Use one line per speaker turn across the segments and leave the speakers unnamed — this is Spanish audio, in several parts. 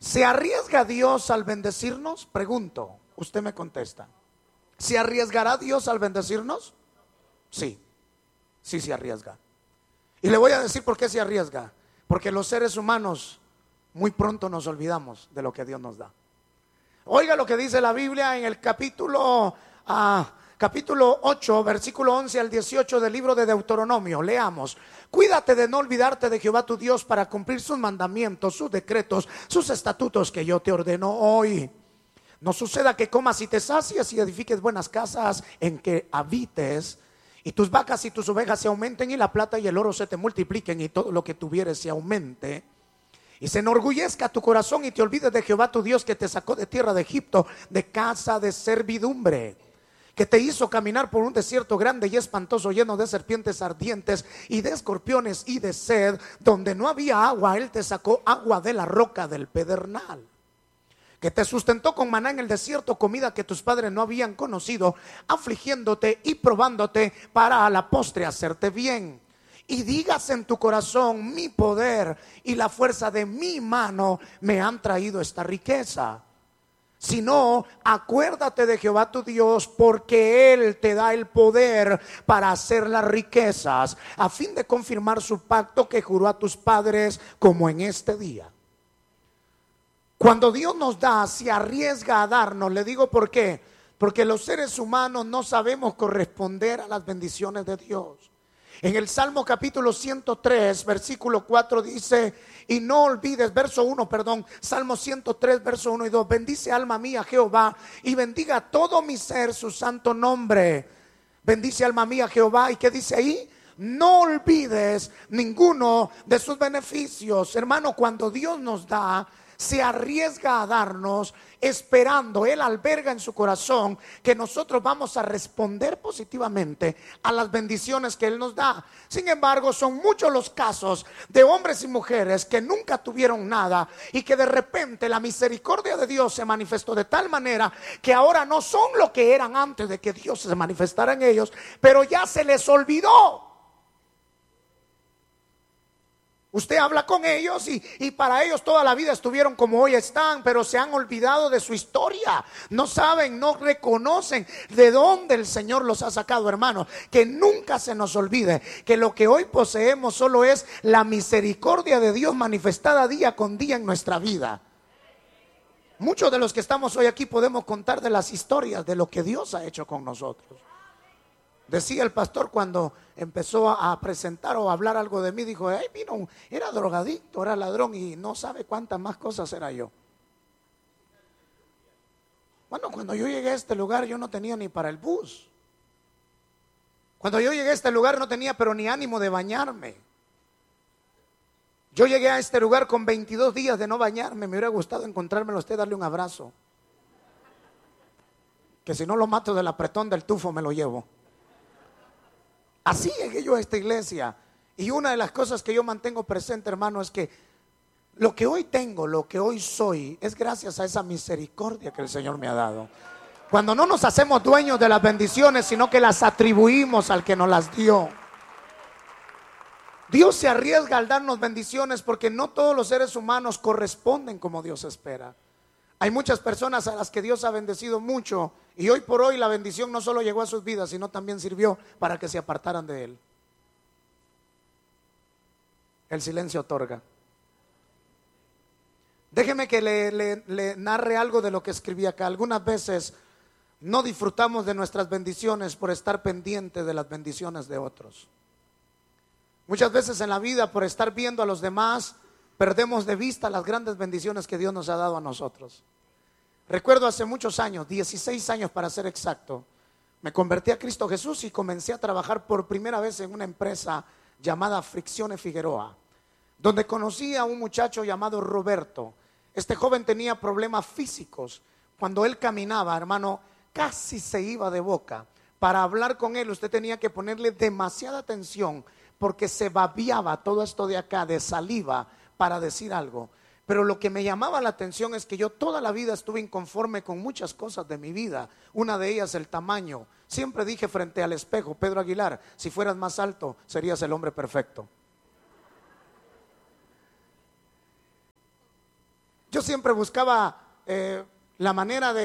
¿Se arriesga Dios al bendecirnos? Pregunto, usted me contesta. ¿Se arriesgará Dios al bendecirnos? Sí, sí se arriesga. Y le voy a decir por qué se arriesga. Porque los seres humanos muy pronto nos olvidamos de lo que Dios nos da. Oiga lo que dice la Biblia en el capítulo 8, versículo 11 al 18 del libro de Deuteronomio. Leamos: cuídate de no olvidarte de Jehová tu Dios para cumplir sus mandamientos, sus decretos, sus estatutos que yo te ordeno hoy. No suceda que comas y te sacies y edifiques buenas casas en que habites, y tus vacas y tus ovejas se aumenten, y la plata y el oro se te multipliquen, y todo lo que tuvieres se aumente. Y se enorgullezca tu corazón y te olvides de Jehová tu Dios, que te sacó de tierra de Egipto, de casa de servidumbre, que te hizo caminar por un desierto grande y espantoso, lleno de serpientes ardientes y de escorpiones y de sed, donde no había agua. Él te sacó agua de la roca del pedernal, que te sustentó con maná en el desierto, comida que tus padres no habían conocido, afligiéndote y probándote para a la postre hacerte bien. Y digas en tu corazón: mi poder y la fuerza de mi mano me han traído esta riqueza. Si no, acuérdate de Jehová tu Dios, porque Él te da el poder para hacer las riquezas, a fin de confirmar su pacto que juró a tus padres, como en este día. Cuando Dios nos da, se arriesga a darnos. Le digo por qué. Porque los seres humanos no sabemos corresponder a las bendiciones de Dios. En el Salmo capítulo 103, versículo 4 dice: y no olvides, verso 1, perdón, Salmo 103, verso 1 y 2: bendice alma mía Jehová, y bendiga todo mi ser su santo nombre. Bendice alma mía Jehová. ¿Y qué dice ahí? No olvides ninguno de sus beneficios. Hermano, cuando Dios nos da, se arriesga a darnos, esperando, Él alberga en su corazón que nosotros vamos a responder positivamente a las bendiciones que Él nos da. Sin embargo, son muchos los casos de hombres y mujeres que nunca tuvieron nada, y que de repente la misericordia de Dios se manifestó de tal manera que ahora no son lo que eran antes de que Dios se manifestara en ellos, pero ya se les olvidó. Usted habla con ellos y para ellos toda la vida estuvieron como hoy están, pero se han olvidado de su historia. No saben, no reconocen de dónde el Señor los ha sacado, hermano. Que nunca se nos olvide que lo que hoy poseemos solo es la misericordia de Dios manifestada día con día en nuestra vida. Muchos de los que estamos hoy aquí podemos contar de las historias de lo que Dios ha hecho con nosotros. Decía el pastor cuando empezó a presentar o a hablar algo de mí, dijo: ay, vino, era drogadicto, era ladrón, y no sabe cuántas más cosas era yo. Bueno, cuando yo llegué a este lugar yo no tenía ni para el bus. Cuando yo llegué a este lugar no tenía pero ni ánimo de bañarme. Yo llegué a este lugar con 22 días de no bañarme. Me hubiera gustado encontrármelo a usted, darle un abrazo, que si no lo mato del apretón del tufo me lo llevo. Así llegué yo a esta iglesia. Y una de las cosas que yo mantengo presente, hermano, es que lo que hoy tengo, lo que hoy soy, es gracias a esa misericordia que el Señor me ha dado. Cuando no nos hacemos dueños de las bendiciones, sino que las atribuimos al que nos las dio. Dios se arriesga al darnos bendiciones porque no todos los seres humanos corresponden como Dios espera. Hay muchas personas a las que Dios ha bendecido mucho, y hoy por hoy la bendición no solo llegó a sus vidas, sino también sirvió para que se apartaran de Él. El silencio otorga. Déjeme que le narre algo de lo que escribí acá. Algunas veces no disfrutamos de nuestras bendiciones por estar pendientes de las bendiciones de otros. Muchas veces en la vida, por estar viendo a los demás, perdemos de vista las grandes bendiciones que Dios nos ha dado a nosotros. Recuerdo hace muchos años, 16 años para ser exacto, me convertí a Cristo Jesús y comencé a trabajar por primera vez en una empresa llamada Fricciones Figueroa, donde conocí a un muchacho llamado Roberto. Este joven tenía problemas físicos. Cuando él caminaba, hermano, casi se iba de boca. Para hablar con él usted tenía que ponerle demasiada atención, porque se babiaba todo esto de acá de saliva para decir algo. Pero lo que me llamaba la atención es que yo toda la vida estuve inconforme con muchas cosas de mi vida. Una de ellas, el tamaño. Siempre dije frente al espejo: Pedro Aguilar, si fueras más alto serías el hombre perfecto. Yo siempre buscaba la manera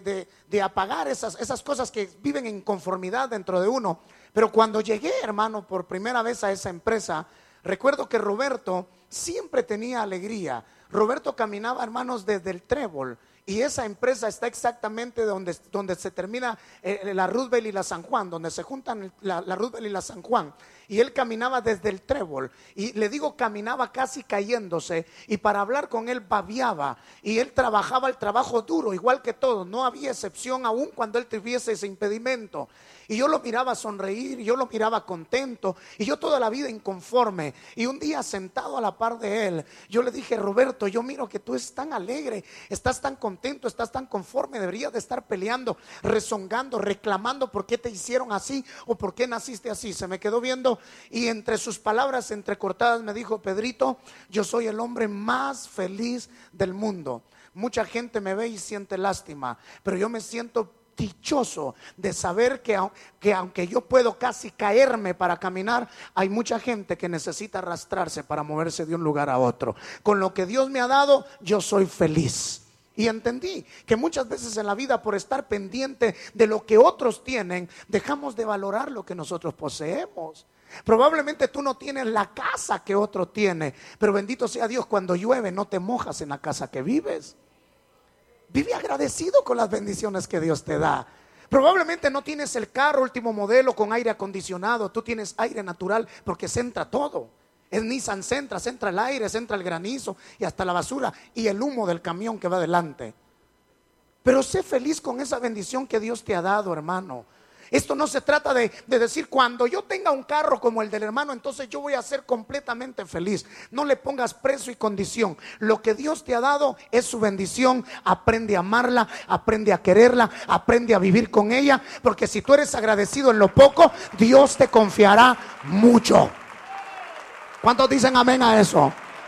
de apagar esas cosas que viven en conformidad dentro de uno. Pero cuando llegué, hermano, por primera vez a esa empresa, recuerdo que Roberto siempre tenía alegría. Roberto caminaba, hermanos, desde el Trébol. Y esa empresa está exactamente donde se termina la Roosevelt y la San Juan, donde se juntan la Roosevelt y la San Juan. Y él caminaba desde el Trébol, y le digo caminaba casi cayéndose, y para hablar con él babiaba, y él trabajaba el trabajo duro, igual que todos, no había excepción aún cuando él tuviese ese impedimento. Y yo lo miraba sonreír, y yo lo miraba contento, y yo toda la vida inconforme. Y un día sentado a la par de él, yo le dije: Roberto, yo miro que tú estás tan alegre, estás tan contento, estás tan conforme, deberías de estar peleando, rezongando, reclamando por qué te hicieron así o por qué naciste así. Se me quedó viendo y entre sus palabras entrecortadas me dijo: Pedrito, yo soy el hombre más feliz del mundo. Mucha gente me ve y siente lástima, pero yo me siento dichoso de saber que aunque yo puedo casi caerme para caminar, hay mucha gente que necesita arrastrarse para moverse de un lugar a otro. Con lo que Dios me ha dado, yo soy feliz. Y entendí que muchas veces en la vida, por estar pendiente de lo que otros tienen, dejamos de valorar lo que nosotros poseemos. Probablemente tú no tienes la casa que otro tiene, pero bendito sea Dios, cuando llueve no te mojas en la casa que vives. Vive agradecido con las bendiciones que Dios te da. Probablemente no tienes el carro último modelo con aire acondicionado, tú tienes aire natural porque se entra todo. Es Nissan Sentra, se entra el aire, se entra el granizo y hasta la basura y el humo del camión que va adelante. Pero sé feliz con esa bendición que Dios te ha dado, hermano. Esto no se trata de decir: cuando yo tenga un carro como el del hermano, entonces yo voy a ser completamente feliz. No le pongas precio y condición. Lo que Dios te ha dado es su bendición. Aprende a amarla, aprende a quererla, aprende a vivir con ella, porque si tú eres agradecido en lo poco, Dios te confiará mucho. ¿Cuántos dicen amén a eso?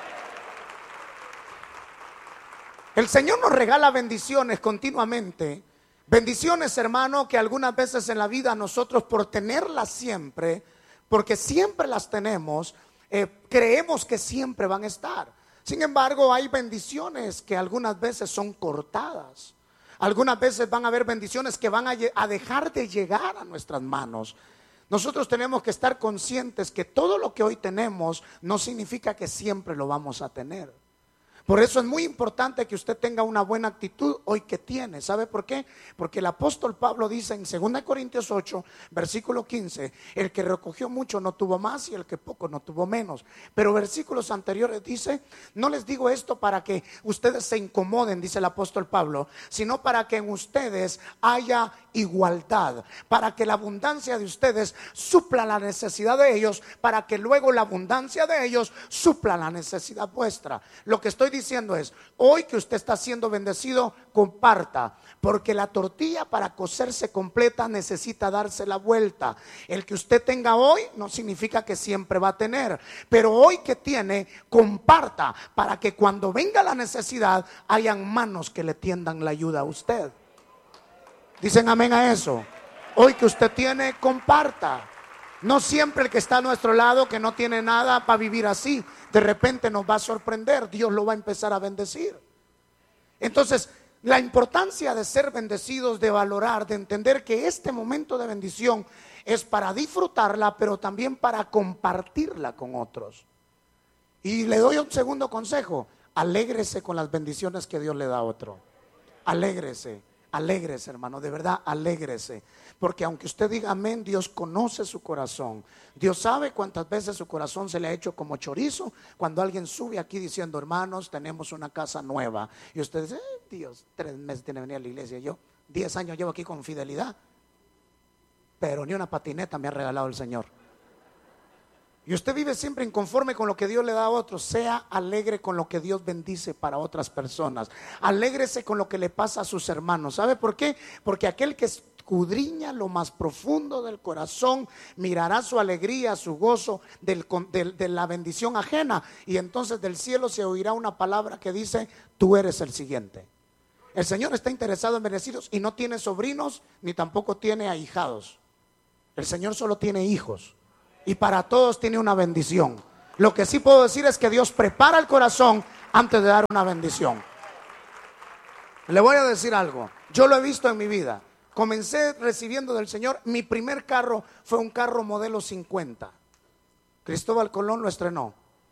El Señor nos regala bendiciones continuamente. Bendiciones, hermano, que algunas veces en la vida nosotros, por tenerlas siempre, porque siempre las tenemos, creemos que siempre van a estar. Sin embargo, hay bendiciones que algunas veces son cortadas. Algunas veces van a haber bendiciones que van a dejar de llegar a nuestras manos. Nosotros tenemos que estar conscientes que todo lo que hoy tenemos no significa que siempre lo vamos a tener. Por eso es muy importante que usted tenga una buena actitud hoy que tiene. ¿Sabe por qué? Porque el apóstol Pablo dice en 2 Corintios 8, versículo 15, el que recogió mucho no tuvo más y el que poco no tuvo menos. Pero versículos anteriores dice: no les digo esto para que ustedes se incomoden, dice el apóstol Pablo, sino para que en ustedes haya igualdad, para que la abundancia de ustedes supla la necesidad de ellos, para que luego la abundancia de ellos supla la necesidad vuestra. Lo que estoy diciendo es: hoy que usted está siendo bendecido, comparta, porque la tortilla para cocerse completa necesita darse la vuelta. El que usted tenga hoy no significa que siempre va a tener, pero hoy que tiene, comparta, para que cuando venga la necesidad hayan manos que le tiendan la ayuda a usted. Dicen amén a eso. Hoy que usted tiene, comparta. No siempre el que está a nuestro lado, que no tiene nada, va a vivir así. De repente nos va a sorprender, Dios lo va a empezar a bendecir. Entonces, la importancia de ser bendecidos, de valorar, de entender que este momento de bendición es para disfrutarla, pero también para compartirla con otros. Y le doy un segundo consejo: alégrese con las bendiciones que Dios le da a otro. Alégrese. Alégrese, hermano, de verdad, alégrese. Porque aunque usted diga amén, Dios conoce su corazón. Dios sabe cuántas veces su corazón se le ha hecho como chorizo cuando alguien sube aquí diciendo: hermanos, tenemos una casa nueva. Y usted dice: Dios, 3 meses tiene que venir a la iglesia. Yo 10 años llevo aquí con fidelidad, pero ni una patineta me ha regalado el Señor. Y usted vive siempre inconforme con lo que Dios le da a otros. Sea alegre con lo que Dios bendice para otras personas. Alégrese con lo que le pasa a sus hermanos. ¿Sabe por qué? Porque aquel que escudriña lo más profundo del corazón mirará su alegría, su gozo de la bendición ajena. Y entonces del cielo se oirá una palabra que dice: tú eres el siguiente. El Señor está interesado en bendecidos y no tiene sobrinos ni tampoco tiene ahijados. El Señor solo tiene hijos. Y para todos tiene una bendición. Lo que sí puedo decir es que Dios prepara el corazón antes de dar una bendición. Le voy a decir algo, yo lo he visto en mi vida. Comencé recibiendo del Señor, mi primer carro fue un carro modelo 50. Cristóbal Colón lo estrenó.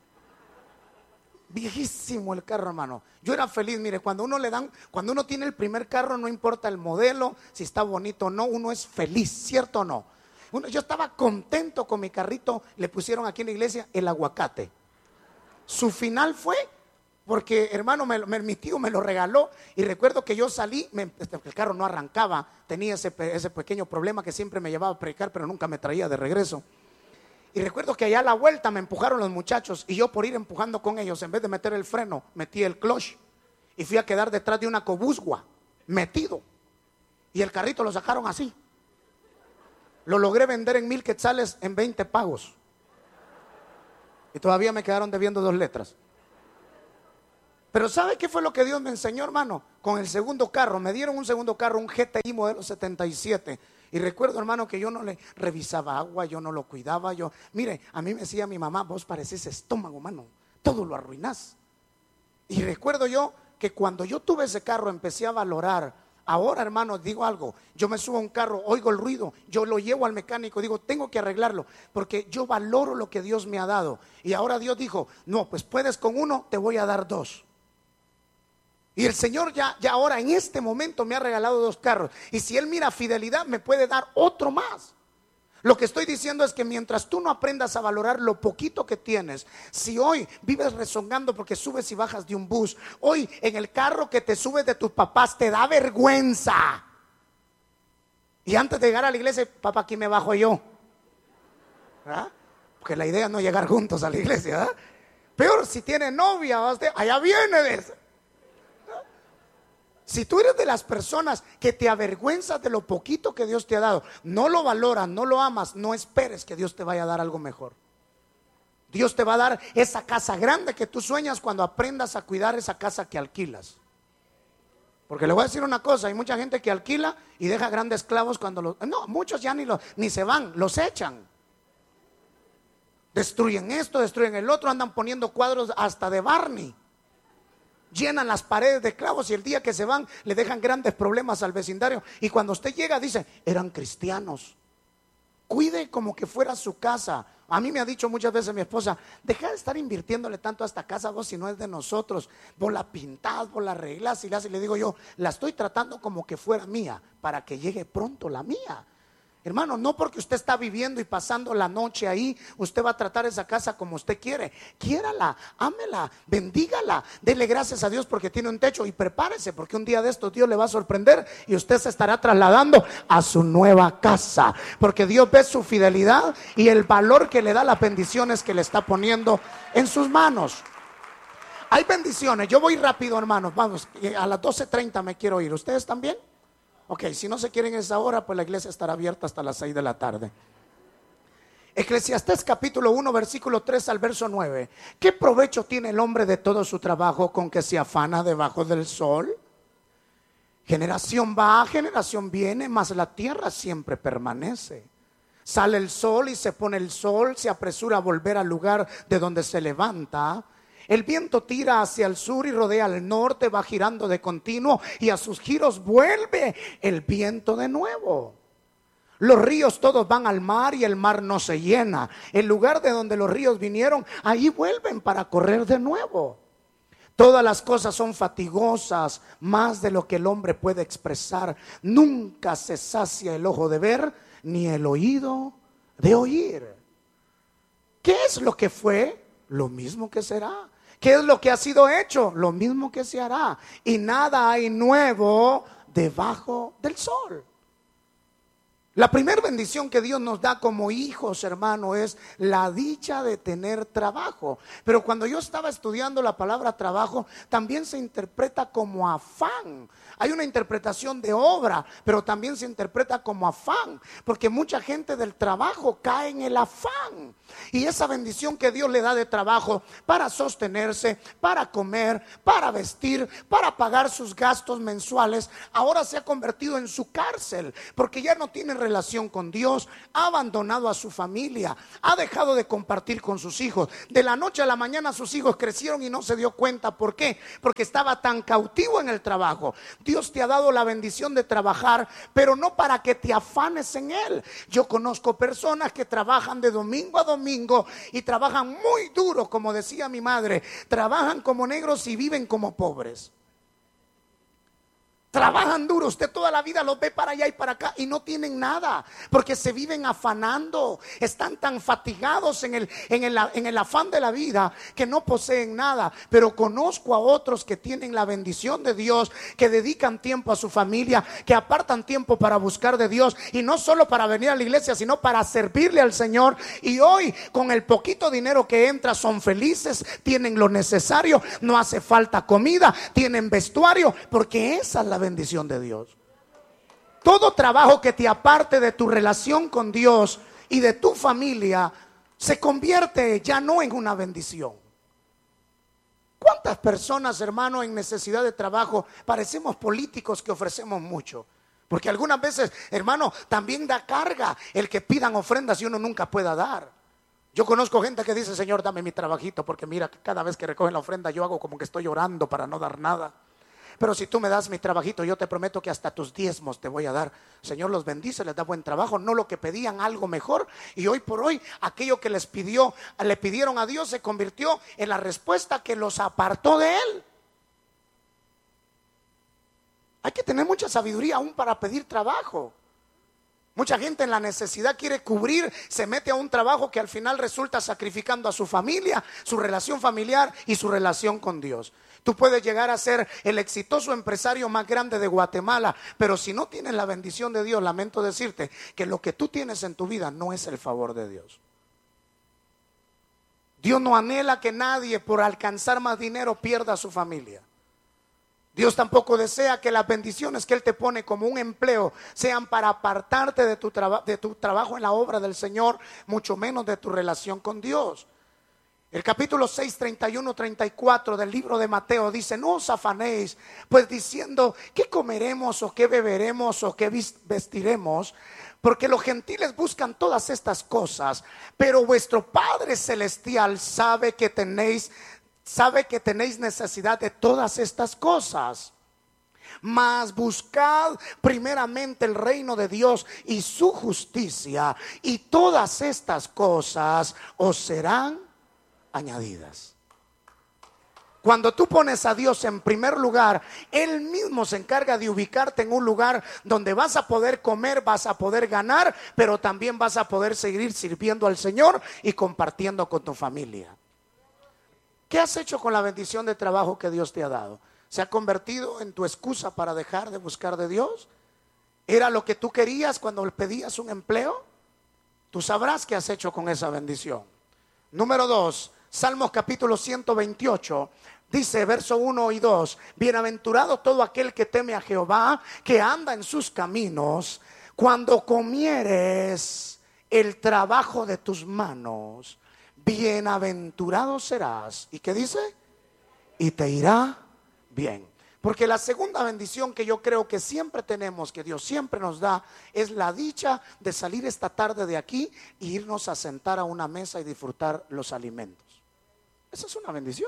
Viejísimo el carro, hermano. Yo era feliz, mire, cuando uno tiene el primer carro, no importa el modelo, si está bonito o no, uno es feliz, ¿cierto o no? Yo estaba contento con mi carrito, le pusieron aquí en la iglesia el aguacate. Su final fue, porque hermano, mi tío me lo regaló y recuerdo que yo salí, el carro no arrancaba, tenía ese pequeño problema que siempre me llevaba a predicar, pero nunca me traía de regreso. Y recuerdo que allá a la vuelta me empujaron los muchachos y yo por ir empujando con ellos, en vez de meter el freno, metí el clutch y fui a quedar detrás de una cobusgua, metido. Y el carrito lo sacaron así. Lo logré vender en 1,000 quetzales en 20 pagos. Y todavía me quedaron debiendo 2 letras. Pero ¿sabe qué fue lo que Dios me enseñó, hermano? Con el segundo carro, me dieron un segundo carro, un GTI modelo 77. Y recuerdo, hermano, que yo no le revisaba agua, yo no lo cuidaba, mire, a mí me decía mi mamá, vos pareces estómago, mano, todo lo arruinás. Y recuerdo yo que cuando yo tuve ese carro empecé a valorar. Ahora, hermano, digo algo, yo me subo a un carro, oigo el ruido, yo lo llevo al mecánico, digo, tengo que arreglarlo, porque yo valoro lo que Dios me ha dado. Y ahora Dios dijo, no, pues puedes con uno, te voy a dar 2. Y el Señor ya ahora en este momento me ha regalado 2 carros. Y si Él mira fidelidad, me puede dar otro más. Lo que estoy diciendo es que mientras tú no aprendas a valorar lo poquito que tienes, si hoy vives rezongando porque subes y bajas de un bus, hoy en el carro que te subes de tus papás te da vergüenza. Y antes de llegar a la iglesia, papá, aquí me bajo yo. ¿Verdad? Porque la idea es no llegar juntos a la iglesia, ¿verdad? Peor si tiene novia, allá viene de eso. Si tú eres de las personas que te avergüenzas de lo poquito que Dios te ha dado, no lo valoras, no lo amas, no esperes que Dios te vaya a dar algo mejor. Dios te va a dar esa casa grande que tú sueñas cuando aprendas a cuidar esa casa que alquilas. Porque le voy a decir una cosa, hay mucha gente que alquila y deja grandes esclavos cuando muchos ya ni se van, los echan. Destruyen esto, destruyen el otro, andan poniendo cuadros hasta de Barney. Llenan las paredes de clavos y el día que se van le dejan grandes problemas al vecindario. Y cuando usted llega dice, eran cristianos. Cuide como que fuera su casa. A mí me ha dicho muchas veces mi esposa, deja de estar invirtiéndole tanto a esta casa vos si no es de nosotros. Vos la pintás, vos la arreglás y le digo yo, la estoy tratando como que fuera mía para que llegue pronto la mía. Hermano, no porque usted está viviendo y pasando la noche ahí, usted va a tratar esa casa como usted quiere. Quiérala, ámela, bendígala, dele gracias a Dios porque tiene un techo y prepárese porque un día de estos Dios le va a sorprender y usted se estará trasladando a su nueva casa. Porque Dios ve su fidelidad y el valor que le da las bendiciones que le está poniendo en sus manos. Hay bendiciones, yo voy rápido, hermanos, vamos, a las 12:30 me quiero ir. ¿Ustedes también? Ok, si no se quieren esa hora, pues la iglesia estará abierta hasta las 6 de la tarde. Eclesiastés capítulo 1, versículo 3 al verso 9. ¿Qué provecho tiene el hombre de todo su trabajo con que se afana debajo del sol? Generación va, generación viene, mas la tierra siempre permanece. Sale el sol y se pone el sol, se apresura a volver al lugar de donde se levanta. El viento tira hacia el sur y rodea al norte, va girando de continuo y a sus giros vuelve el viento de nuevo. Los ríos todos van al mar y el mar no se llena. El lugar de donde los ríos vinieron, ahí vuelven para correr de nuevo. Todas las cosas son fatigosas, más de lo que el hombre puede expresar. Nunca se sacia el ojo de ver, ni el oído de oír. ¿Qué es lo que fue? Lo mismo que será. ¿Qué es lo que ha sido hecho? Lo mismo que se hará. Y nada hay nuevo debajo del sol. La primera bendición que Dios nos da como hijos, hermano, es la dicha de tener trabajo. Pero cuando yo estaba estudiando la palabra trabajo, también se interpreta como afán. Hay una interpretación de obra, pero también se interpreta como afán, porque mucha gente del trabajo cae en el afán. Y esa bendición que Dios le da de trabajo para sostenerse, para comer, para vestir, para pagar sus gastos mensuales, ahora se ha convertido en su cárcel, porque ya no tiene relación con Dios, ha abandonado a su familia, ha dejado de compartir con sus hijos. De la noche a la mañana sus hijos crecieron y no se dio cuenta. ¿Por qué? Porque estaba tan cautivo en el trabajo. Dios te ha dado la bendición de trabajar, pero no para que te afanes en él. Yo conozco personas que trabajan de domingo a domingo y trabajan muy duro, como decía mi madre, trabajan como negros y viven como pobres. Trabajan duro, usted toda la vida los ve para allá y para acá y no tienen nada, porque se viven afanando, están tan fatigados en el afán de la vida que no poseen nada. Pero conozco a otros que tienen la bendición de Dios, que dedican tiempo a su familia, que apartan tiempo para buscar de Dios, y no solo para venir a la iglesia, sino para servirle al Señor. Y hoy, con el poquito dinero que entra, son felices, tienen lo necesario, no hace falta comida, tienen vestuario, porque esa es la bendición de Dios. Todo trabajo que te aparte de tu relación con Dios y de tu familia se convierte ya no en una bendición. ¿Cuántas personas, hermano, en necesidad de trabajo parecemos políticos que ofrecemos mucho? Porque algunas veces, hermano, también da carga el que pidan ofrendas y uno nunca pueda dar. Yo conozco gente que dice: Señor, dame mi trabajito, porque mira, cada vez que recogen la ofrenda yo hago como que estoy orando para no dar nada. Pero si tú me das mi trabajito, yo te prometo que hasta tus diezmos te voy a dar. Señor los bendice, les da buen trabajo, no lo que pedían, algo mejor. Y hoy por hoy, aquello que le pidieron a Dios se convirtió en la respuesta que los apartó de Él. Hay que tener mucha sabiduría aún para pedir trabajo. Mucha gente en la necesidad quiere cubrir, se mete a un trabajo que al final resulta sacrificando a su familia, su relación familiar y su relación con Dios. Tú puedes llegar a ser el exitoso empresario más grande de Guatemala, pero si no tienes la bendición de Dios, lamento decirte que lo que tú tienes en tu vida no es el favor de Dios. Dios no anhela que nadie por alcanzar más dinero pierda a su familia. Dios tampoco desea que las bendiciones que Él te pone como un empleo sean para apartarte de tu trabajo en la obra del Señor, mucho menos de tu relación con Dios. El capítulo 6, 31, 34 del libro de Mateo dice: no os afanéis, pues diciendo, ¿qué comeremos o qué beberemos o qué vestiremos? Porque los gentiles buscan todas estas cosas, pero vuestro Padre Celestial sabe que tenéis necesidad de todas estas cosas. Mas buscad primeramente el reino de Dios y su justicia, y todas estas cosas os serán añadidas. Cuando tú pones a Dios en primer lugar, Él mismo se encarga de ubicarte en un lugar donde vas a poder comer, vas a poder ganar, pero también vas a poder seguir sirviendo al Señor y compartiendo con tu familia. ¿Qué has hecho con la bendición de trabajo que Dios te ha dado? ¿Se ha convertido en tu excusa para dejar de buscar de Dios? ¿Era lo que tú querías cuando pedías un empleo? Tú sabrás qué has hecho con esa bendición. Número 2, Salmos capítulo 128, dice verso 1 y 2: bienaventurado todo aquel que teme a Jehová, que anda en sus caminos. Cuando comieres el trabajo de tus manos, bienaventurado serás. ¿Y qué dice? Y te irá bien. Porque la segunda bendición que yo creo que siempre tenemos, que Dios siempre nos da, es la dicha de salir esta tarde de aquí e irnos a sentar a una mesa y disfrutar los alimentos. Esa es una bendición.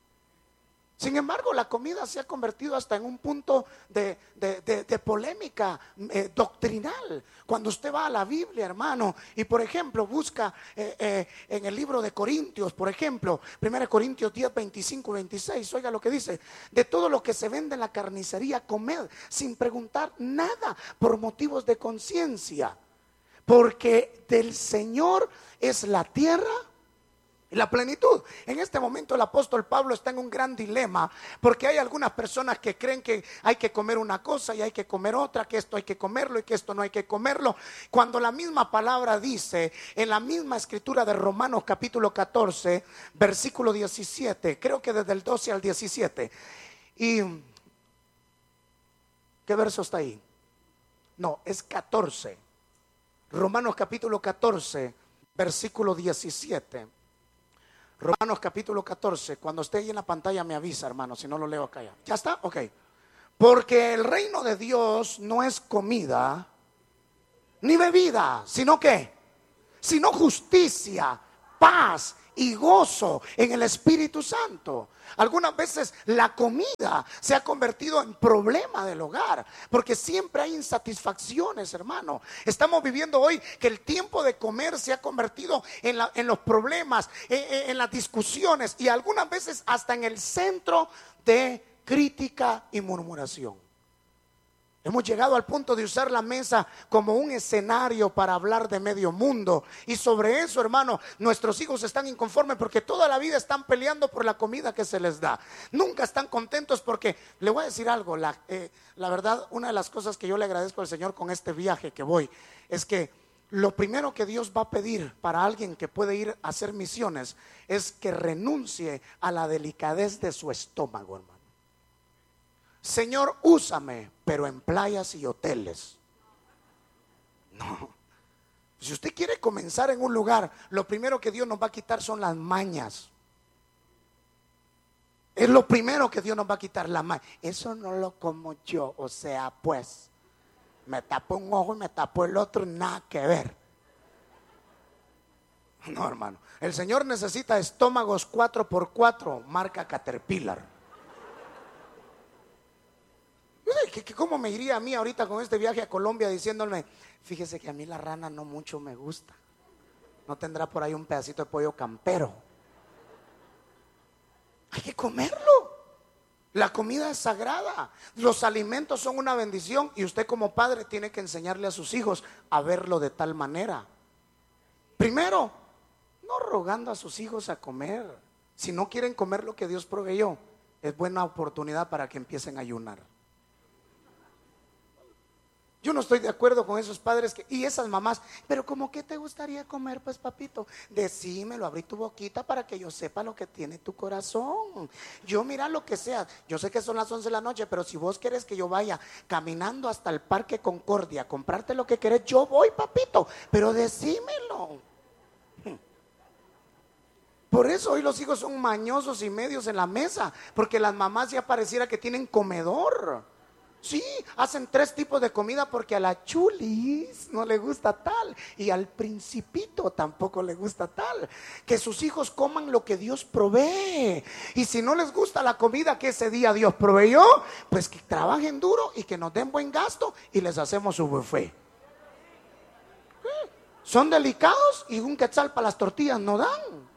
Sin embargo, la comida se ha convertido hasta en un punto de polémica doctrinal. Cuando usted va a la Biblia, hermano, y por ejemplo busca en el libro de Corintios, por ejemplo, 1 Corintios 10, 25, 26, oiga lo que dice: de todo lo que se vende en la carnicería, comed sin preguntar nada por motivos de conciencia, porque del Señor es la tierra y la plenitud. En este momento el apóstol Pablo está en un gran dilema, porque hay algunas personas que creen que hay que comer una cosa y hay que comer otra, que esto hay que comerlo y que esto no hay que comerlo, cuando la misma palabra dice en la misma escritura de Romanos capítulo 14 versículo 17, creo que desde el 12 al 17. ¿Y qué verso está ahí? No, es 14. Romanos capítulo 14 versículo 17. Romanos capítulo 14, cuando esté ahí en la pantalla me avisa, hermano, si no lo leo acá ya. ¿Ya está? Ok. Porque el reino de Dios no es comida ni bebida, sino que, sino justicia, paz y gozo en el Espíritu Santo. Algunas veces la comida se ha convertido en problema del hogar, porque siempre hay insatisfacciones, hermano. Estamos viviendo hoy que el tiempo de comer se ha convertido en los problemas, en las discusiones, y algunas veces hasta en el centro de crítica y murmuración. Hemos llegado al punto de usar la mesa como un escenario para hablar de medio mundo. Y sobre eso, hermano, nuestros hijos están inconformes porque toda la vida están peleando por la comida que se les da. Nunca están contentos porque, le voy a decir algo, la verdad, una de las cosas que yo le agradezco al Señor con este viaje que voy, es que lo primero que Dios va a pedir para alguien que puede ir a hacer misiones es que renuncie a la delicadez de su estómago, hermano. Señor, úsame, pero en playas y hoteles. No. Si usted quiere comenzar en un lugar, lo primero que Dios nos va a quitar son las mañas. Es lo primero que Dios nos va a quitar, la maña. Eso no lo como yo, o sea, pues me tapo un ojo y me tapo el otro, nada que ver. No, hermano, el Señor necesita estómagos 4x4, marca Caterpillar. ¿Cómo me iría a mí ahorita con este viaje a Colombia diciéndome, fíjese que a mí la rana no mucho me gusta? ¿No tendrá por ahí un pedacito de pollo campero? Hay que comerlo. La comida es sagrada. Los alimentos son una bendición y usted como padre tiene que enseñarle a sus hijos a verlo de tal manera. Primero, no rogando a sus hijos a comer. Si no quieren comer lo que Dios proveyó, es buena oportunidad para que empiecen a ayunar. Yo no estoy de acuerdo con esos padres y esas mamás, pero ¿cómo qué te gustaría comer, pues, papito? Decímelo, abrí tu boquita para que yo sepa lo que tiene tu corazón. Yo mira lo que sea, yo sé que son las 11 de la noche, pero si vos querés que yo vaya caminando hasta el Parque Concordia a comprarte lo que querés, yo voy, papito, pero decímelo. Por eso hoy los hijos son mañosos y medios en la mesa, porque las mamás ya pareciera que tienen comedor. Sí, hacen 3 tipos de comida porque a la chulis no le gusta tal y al principito tampoco le gusta tal. Que sus hijos coman lo que Dios provee, y si no les gusta la comida que ese día Dios proveyó, pues que trabajen duro y que nos den buen gasto y les hacemos su buffet. Son delicados y un quetzal para las tortillas no dan.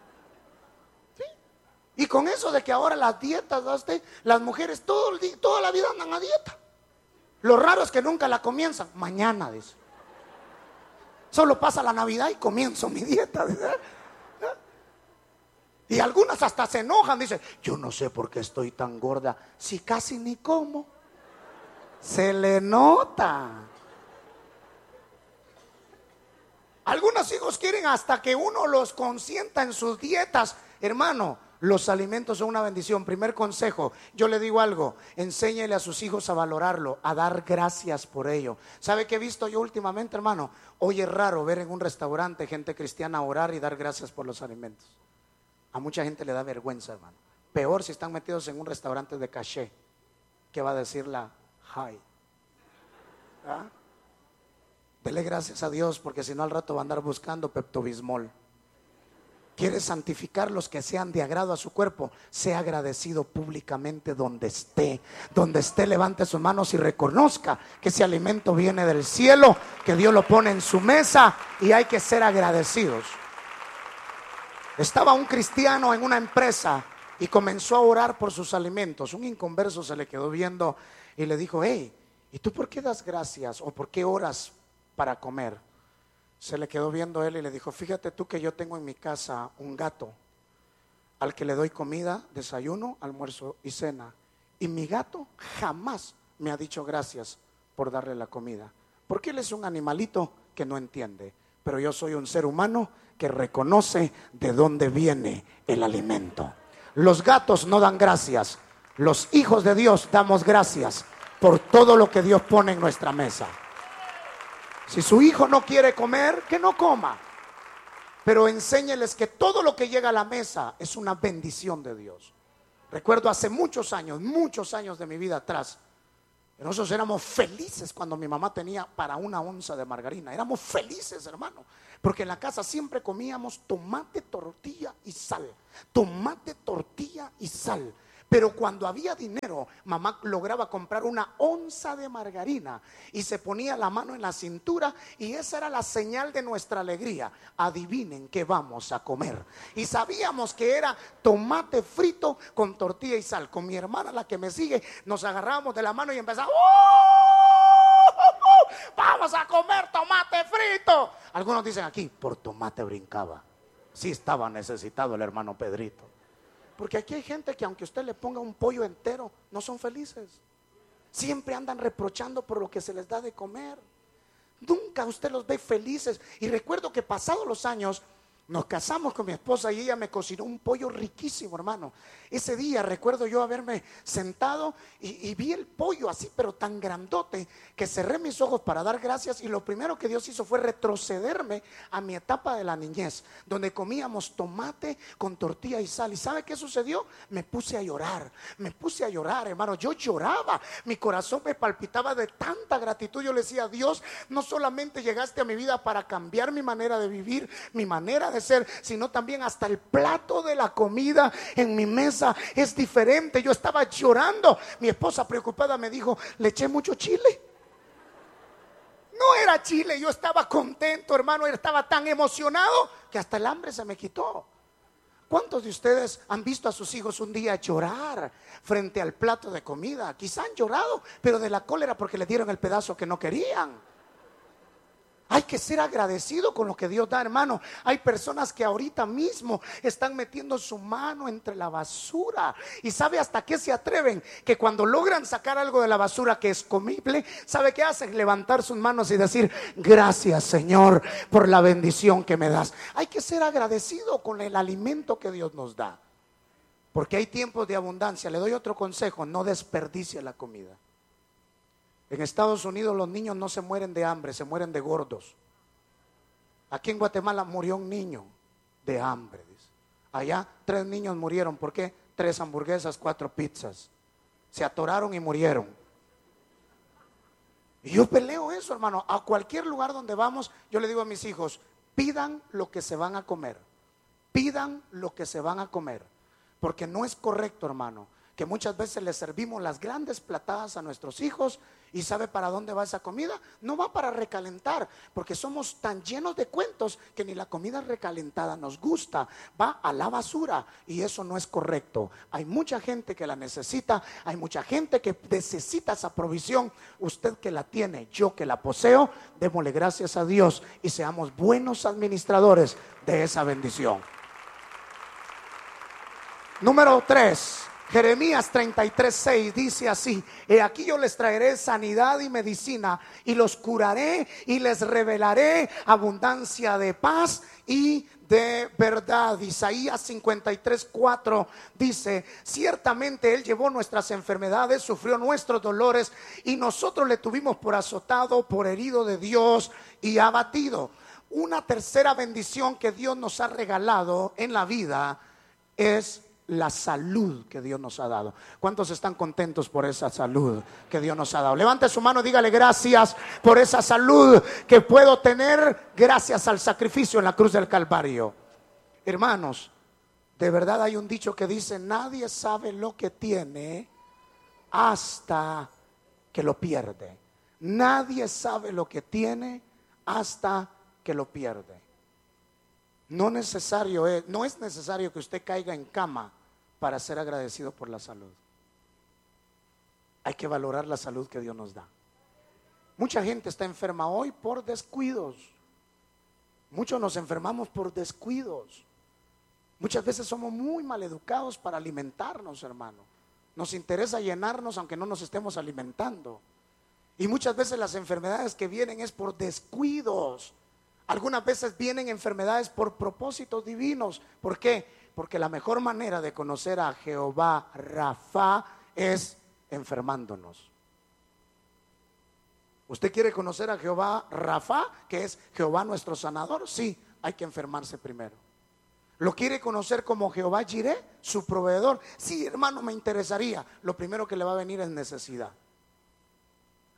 Y con eso de que ahora las dietas, las mujeres toda la vida andan a dieta. Lo raro es que nunca la comienzan. Mañana, dice. Solo pasa la Navidad y comienzo mi dieta, dice. Y algunas hasta se enojan, dicen, yo no sé por qué estoy tan gorda, si casi ni como. Se le nota. Algunos hijos quieren hasta que uno los consienta en sus dietas. Hermano, los alimentos son una bendición. Primer consejo, yo le digo algo, enséñele a sus hijos a valorarlo, a dar gracias por ello. ¿Sabe qué he visto yo últimamente, hermano? Hoy es raro ver en un restaurante gente cristiana orar y dar gracias por los alimentos. A mucha gente le da vergüenza, hermano. Peor si están metidos en un restaurante de caché. ¿Qué va a decir la high? ¿Ah? Dele gracias a Dios, porque si no al rato va a andar buscando Pepto-Bismol. Quiere santificar los que sean de agrado a su cuerpo, sea agradecido públicamente donde esté. Donde esté, levante sus manos y reconozca que ese alimento viene del cielo, que Dios lo pone en su mesa y hay que ser agradecidos. Estaba un cristiano en una empresa y comenzó a orar por sus alimentos. Un inconverso se le quedó viendo y le dijo, hey, ¿y tú por qué das gracias o por qué oras para comer? Se le quedó viendo él y le dijo, fíjate tú que yo tengo en mi casa un gato al que le doy comida, desayuno, almuerzo y cena. Y mi gato jamás me ha dicho gracias por darle la comida. Porque él es un animalito que no entiende. Pero yo soy un ser humano que reconoce de dónde viene el alimento. Los gatos no dan gracias. Los hijos de Dios damos gracias por todo lo que Dios pone en nuestra mesa. Si su hijo no quiere comer, que no coma. Pero enséñeles que todo lo que llega a la mesa es una bendición de Dios. Recuerdo hace muchos años de mi vida atrás, Nosotros éramos felices cuando mi mamá tenía para 1 onza de margarina. Éramos felices, hermano, porque en la casa siempre comíamos tomate, tortilla y sal. Tomate, tortilla y sal. Pero cuando había dinero, mamá lograba comprar 1 onza de margarina y se ponía la mano en la cintura, y esa era la señal de nuestra alegría. Adivinen qué vamos a comer. Y sabíamos que era tomate frito con tortilla y sal. Con mi hermana, la que me sigue, nos agarrábamos de la mano y empezamos: vamos a comer tomate frito. Algunos dicen aquí: por tomate brincaba. Sí estaba necesitado el hermano Pedrito. Porque aquí hay gente que aunque usted le ponga un pollo entero, no son felices. Siempre andan reprochando por lo que se les da de comer. Nunca usted los ve felices. Y recuerdo que pasados los años nos casamos con mi esposa y ella me cocinó un pollo riquísimo, hermano. Ese día recuerdo yo haberme sentado y vi el pollo así, pero tan grandote, que cerré mis ojos para dar gracias. Y lo primero que Dios hizo fue retrocederme a mi etapa de la niñez, donde comíamos tomate con tortilla y sal. ¿Y sabe qué sucedió? Me puse a llorar, hermano. Yo lloraba, mi corazón me palpitaba de tanta gratitud. Yo le decía: Dios, no solamente llegaste a mi vida para cambiar mi manera de vivir, mi manera de ser, sino también hasta el plato de la comida en mi mesa es diferente. Yo estaba llorando. Mi esposa, preocupada, me dijo: ¿le eché mucho chile? No era chile, yo estaba contento, hermano. Estaba tan emocionado que hasta el hambre se me quitó. ¿Cuántos de ustedes han visto a sus hijos un día llorar frente al plato de comida? Quizá han llorado, pero de la cólera, porque le dieron el pedazo que no querían. Hay que ser agradecido con lo que Dios da, hermano. Hay personas que ahorita mismo están metiendo su mano entre la basura. ¿Y sabe hasta qué se atreven? Que cuando logran sacar algo de la basura que es comible, ¿sabe qué hacen? Levantar sus manos y decir: gracias, Señor, por la bendición que me das. Hay que ser agradecido con el alimento que Dios nos da, porque hay tiempos de abundancia. Le doy otro consejo: no desperdicie la comida. En Estados Unidos los niños no se mueren de hambre, se mueren de gordos. Aquí en Guatemala murió un niño de hambre, dice. Allá 3 niños murieron. ¿Por qué? 3 hamburguesas, 4 pizzas. Se atoraron y murieron. Y yo peleo eso, hermano. A cualquier lugar donde vamos, yo le digo a mis hijos: pidan lo que se van a comer. Pidan lo que se van a comer. Porque no es correcto, hermano, que muchas veces les servimos las grandes platadas a nuestros hijos. ¿Y sabe para dónde va esa comida? No va para recalentar, porque somos tan llenos de cuentos que ni la comida recalentada nos gusta. Va a la basura, y eso no es correcto. Hay mucha gente que la necesita, hay mucha gente que necesita esa provisión. Usted que la tiene, yo que la poseo, démosle gracias a Dios y seamos buenos administradores de esa bendición. Número 3. Jeremías 33:6 dice así: he aquí yo les traeré sanidad y medicina, y los curaré y les revelaré abundancia de paz y de verdad. Isaías 53:4 dice: ciertamente Él llevó nuestras enfermedades, sufrió nuestros dolores, y nosotros le tuvimos por azotado, por herido de Dios y abatido. Una tercera bendición que Dios nos ha regalado en la vida es la salud que Dios nos ha dado. ¿Cuántos están contentos por esa salud que Dios nos ha dado? Levante su mano y dígale: gracias por esa salud que puedo tener gracias al sacrificio en la cruz del Calvario. Hermanos, de verdad hay un dicho que dice: nadie sabe lo que tiene hasta que lo pierde. Nadie sabe lo que tiene hasta que lo pierde. No es necesario que usted caiga en cama para ser agradecido por la salud. Hay que valorar la salud que Dios nos da. Mucha gente está enferma hoy por descuidos. Muchos nos enfermamos por descuidos. Muchas veces somos muy mal educados para alimentarnos, hermano. Nos interesa llenarnos aunque no nos estemos alimentando. Y muchas veces las enfermedades que vienen es por descuidos. Algunas veces vienen enfermedades por propósitos divinos. ¿Por qué? Porque la mejor manera de conocer a Jehová Rafa es enfermándonos. ¿Usted quiere conocer a Jehová Rafa, que es Jehová nuestro sanador? Sí, hay que enfermarse primero. ¿Lo quiere conocer como Jehová Jireh, su proveedor? Sí, hermano, me interesaría. Lo primero que le va a venir es necesidad.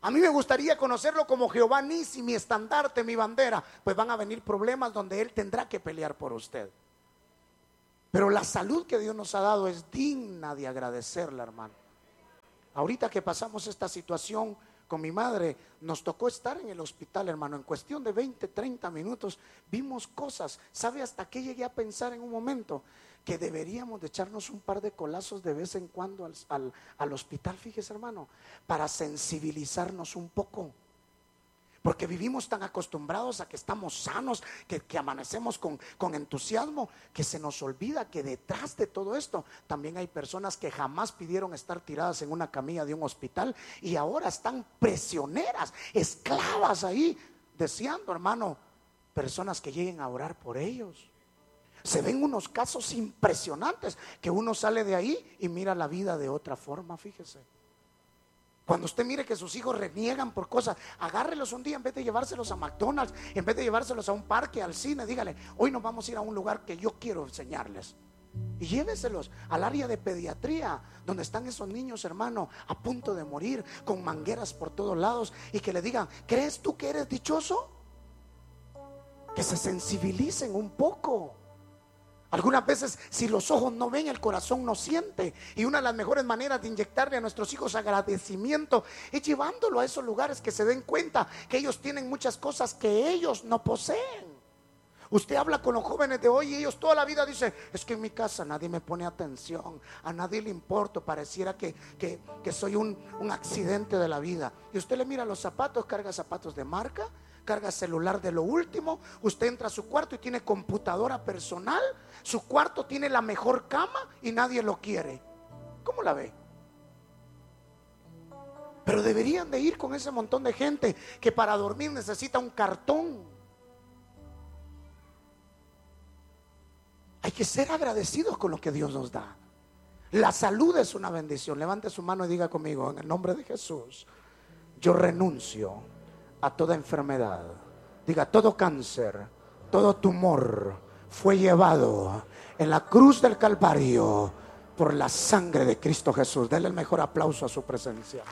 A mí me gustaría conocerlo como Jehová Nisi, mi estandarte, mi bandera. Pues van a venir problemas donde Él tendrá que pelear por usted. Pero la salud que Dios nos ha dado es digna de agradecerla, hermano. Ahorita que pasamos esta situación con mi madre, nos tocó estar en el hospital, hermano. En cuestión de 20, 30 minutos vimos cosas. ¿Sabe hasta qué llegué a pensar en un momento? Que deberíamos de echarnos un par de colazos de vez en cuando al hospital, fíjese, hermano, para sensibilizarnos un poco. Porque vivimos tan acostumbrados a que estamos sanos, que amanecemos con entusiasmo, que se nos olvida que detrás de todo esto también hay personas que jamás pidieron estar tiradas en una camilla de un hospital y ahora están prisioneras, esclavas ahí, deseando, hermano, personas que lleguen a orar por ellos. Se ven unos casos impresionantes que uno sale de ahí y mira la vida de otra forma, fíjese. Cuando usted mire que sus hijos reniegan por cosas, agárrelos un día en vez de llevárselos a McDonald's, en vez de llevárselos a un parque, al cine, dígale, hoy nos vamos a ir a un lugar que yo quiero enseñarles. Y lléveselos al área de pediatría, donde están esos niños, hermano, a punto de morir, con mangueras por todos lados, y que le digan, ¿crees tú que eres dichoso? Que se sensibilicen un poco. Algunas veces, si los ojos no ven, el corazón no siente. Y una de las mejores maneras de inyectarle a nuestros hijos agradecimiento es llevándolo a esos lugares que se den cuenta que ellos tienen muchas cosas que ellos no poseen. Usted habla con los jóvenes de hoy y ellos toda la vida dicen, es que en mi casa nadie me pone atención, a nadie le importo, pareciera que soy un accidente de la vida. Y usted le mira los zapatos, carga zapatos de marca, carga celular de lo último. Usted entra a su cuarto y tiene computadora personal. Su cuarto tiene la mejor cama y nadie lo quiere. ¿Cómo la ve? Pero deberían de ir con ese montón de gente que para dormir necesita un cartón. Hay que ser agradecidos con lo que Dios nos da. La salud es una bendición. Levante su mano y diga conmigo, en el nombre de Jesús, yo renuncio a toda enfermedad. Diga, todo cáncer, todo tumor fue llevado en la cruz del Calvario por la sangre de Cristo Jesús. Denle el mejor aplauso a su presencia.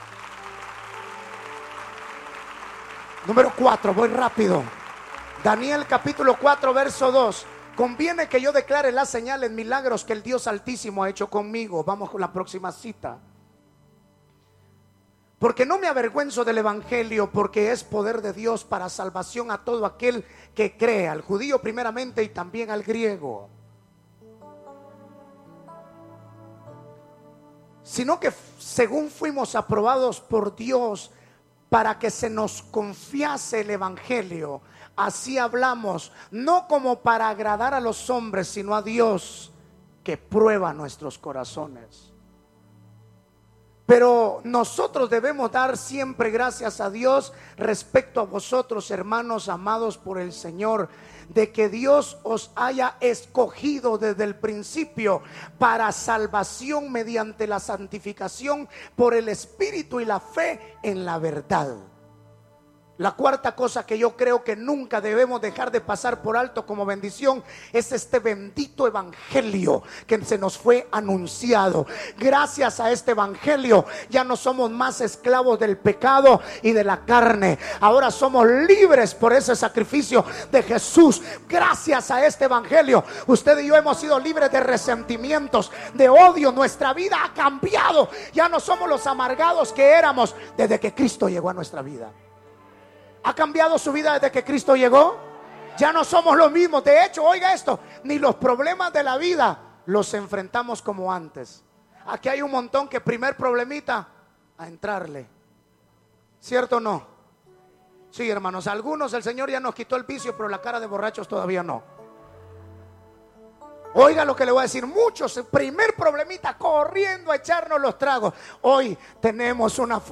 Número 4, voy rápido. Daniel capítulo 4 verso 2. Conviene que yo declare las señales, milagros que el Dios Altísimo ha hecho conmigo. Vamos con la próxima cita. Porque no me avergüenzo del evangelio, porque es poder de Dios para salvación a todo aquel que cree, al judío primeramente y también al griego. Sino que según fuimos aprobados por Dios para que se nos confiase el evangelio, así hablamos, no como para agradar a los hombres, sino a Dios que prueba nuestros corazones. Pero nosotros debemos dar siempre gracias a Dios respecto a vosotros, hermanos amados por el Señor, de que Dios os haya escogido desde el principio para salvación mediante la santificación por el Espíritu y la fe en la verdad. La cuarta cosa que yo creo que nunca debemos dejar de pasar por alto como bendición es este bendito evangelio que se nos fue anunciado. Gracias a este evangelio ya no somos más esclavos del pecado y de la carne. Ahora somos libres por ese sacrificio de Jesús. Gracias a este evangelio usted y yo hemos sido libres de resentimientos, de odio. Nuestra vida ha cambiado. Ya no somos los amargados que éramos desde que Cristo llegó a nuestra vida. ¿Ha cambiado su vida desde que Cristo llegó? Ya no somos los mismos. De hecho, oiga esto, ni los problemas de la vida los enfrentamos como antes. Aquí hay un montón que primer problemita, a entrarle. ¿Cierto o no? Sí, hermanos, algunos el Señor ya nos quitó el vicio, pero la cara de borrachos todavía no. Oiga lo que le voy a decir, muchos, el primer problemita corriendo a echarnos los tragos. Hoy tenemos una